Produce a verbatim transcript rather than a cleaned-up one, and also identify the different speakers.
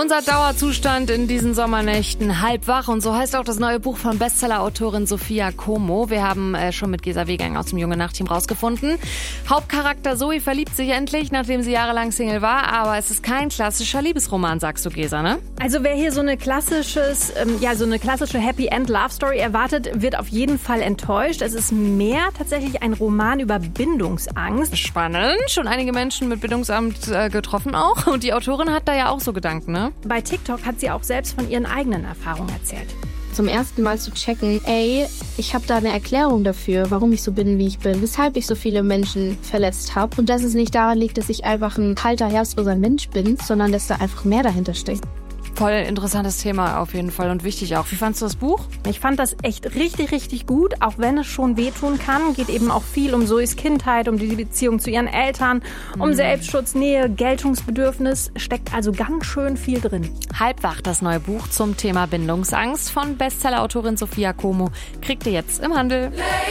Speaker 1: Unser Dauerzustand in diesen Sommernächten, halb wach. Und so heißt auch das neue Buch von Bestseller-Autorin Sophia Como. Wir haben äh, schon mit Gesa Wegang aus dem Junge Nacht-Team rausgefunden. Hauptcharakter Zoe verliebt sich endlich, nachdem sie jahrelang Single war. Aber es ist kein klassischer Liebesroman, sagst du, Gesa, ne?
Speaker 2: Also wer hier so eine klassisches, ähm, ja, so eine klassische Happy-End-Love-Story erwartet, wird auf jeden Fall enttäuscht. Es ist mehr tatsächlich ein Roman über Bindungsangst.
Speaker 1: Spannend. Schon einige Menschen mit Bindungsangst äh, getroffen auch. Und die Autorin hat da ja auch so Gedanken, ne?
Speaker 2: Bei TikTok hat sie auch selbst von ihren eigenen Erfahrungen erzählt.
Speaker 3: Zum ersten Mal zu checken, ey, ich habe da eine Erklärung dafür, warum ich so bin, wie ich bin, weshalb ich so viele Menschen verletzt habe. Und dass es nicht daran liegt, dass ich einfach ein kalter, herzloser Mensch bin, sondern dass da einfach mehr dahinter steckt.
Speaker 1: Voll interessantes Thema auf jeden Fall und wichtig auch. Wie fandst du das Buch?
Speaker 2: Ich fand das echt richtig, richtig gut, auch wenn es schon wehtun kann. Geht eben auch viel um Zoes Kindheit, um die Beziehung zu ihren Eltern, um mhm. Selbstschutz, Nähe, Geltungsbedürfnis. Steckt also ganz schön viel drin.
Speaker 1: Halbwach, das neue Buch zum Thema Bindungsangst von Bestseller-Autorin Sophia Como, kriegt ihr jetzt im Handel.